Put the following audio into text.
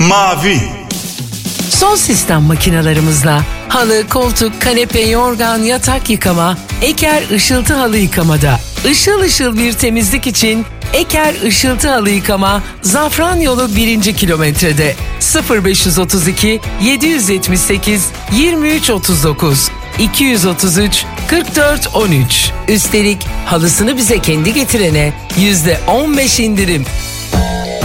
Mavi. Son sistem makinalarımızla halı, koltuk, kanepe, yorgan, yatak yıkama, Eker Işıltı Halı Yıkamada. Işıl ışıl bir temizlik için Eker Işıltı Halı Yıkama, Zafranyolu 1. kilometrede. 0532 778 2339 233 44 13. Üstelik halısını bize kendi getirene %15 indirim.